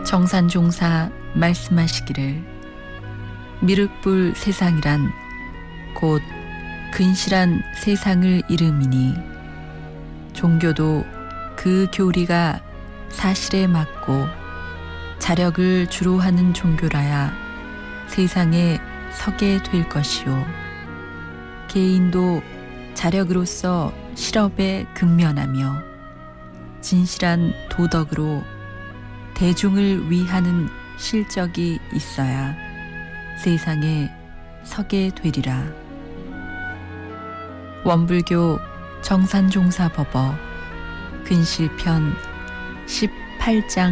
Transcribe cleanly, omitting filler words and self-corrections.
정산종사 말씀하시기를 미륵불 세상이란 곧 근실한 세상을 이름이니 종교도 그 교리가 사실에 맞고 자력을 주로 하는 종교라야 세상에 서게 될 것이요 개인도 자력으로서 실업에 근면하며 진실한 도덕으로 대중을 위하는 실적이 있어야 세상에 서게 되리라. 원불교 정산종사법어 근실편 18장